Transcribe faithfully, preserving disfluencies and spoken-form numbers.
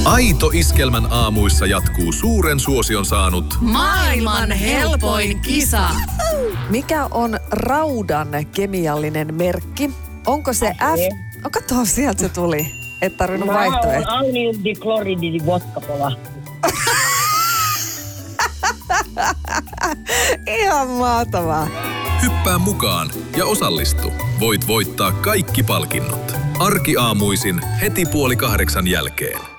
Aito Iskelmän aamuissa jatkuu suuren suosion saanut maailman helpoin kisa. Mikä on raudan kemiallinen merkki? Onko se F... Oh, katso, sieltä se tuli. Et tarvinnut vaihtoehtoja. Auniumdikloridi vodkapola. Ihan mahtavaa. Hyppää mukaan ja osallistu. Voit voittaa kaikki palkinnot. Arkiaamuisin heti puoli kahdeksan jälkeen.